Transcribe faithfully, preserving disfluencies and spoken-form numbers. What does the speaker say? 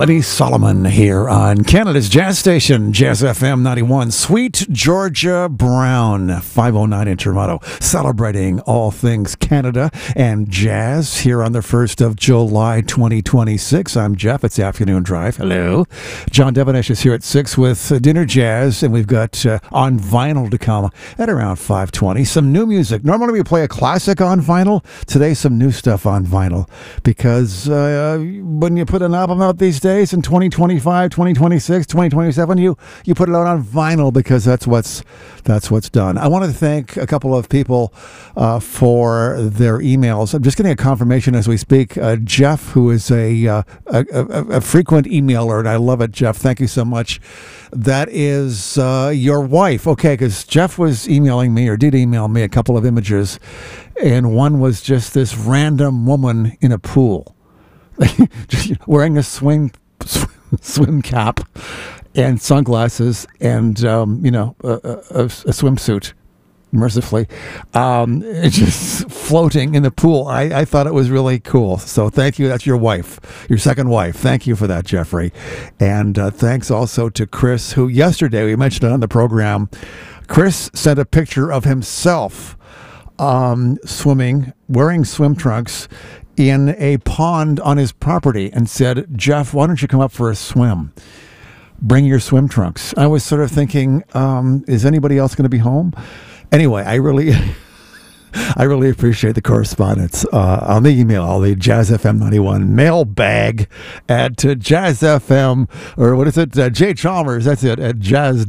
Lenny Solomon here on Canada's Jazz Station, Jazz F M ninety-one. Sweet Georgia Brown, five oh nine in Toronto, celebrating all things Canada and jazz here on the first of July twenty twenty-six. I'm Jeff. It's Afternoon Drive. Hello. John Devonish is here at six with uh, Dinner Jazz, and we've got uh, On Vinyl to come at around five twenty. Some new music. Normally we play a classic on vinyl. Today, some new stuff on vinyl, because uh, when you put an album out these days, in twenty twenty-five, twenty twenty-six, twenty twenty-seven, you you put it out on vinyl because that's what's that's what's done. I want to thank a couple of people uh, for their emails. I'm just getting a confirmation as we speak. Uh, Jeff, who is a, uh, a, a a frequent emailer, and I love it, Jeff. Thank you so much. That is uh, your wife. Okay, because Jeff was emailing me, or did email me, a couple of images, and one was just this random woman in a pool wearing a swing swim cap and sunglasses and um, you know a, a, a swimsuit, mercifully, um, just floating in the pool. I, I thought it was really cool. So thank you. That's your wife, your second wife. Thank you for that, Jeffrey. And uh, thanks also to Chris, who yesterday, we mentioned it on the program, Chris sent a picture of himself um, swimming, wearing swim trunks in a pond on his property, and said, Jeff, why don't you come up for a swim? Bring your swim trunks. I was sort of thinking, um, is anybody else going to be home? Anyway, I really, I really appreciate the correspondence uh, on the email, the Jazz F M ninety-one mailbag at uh, Jazz F M, or what is it, uh, Jay Chalmers, that's it, at jazz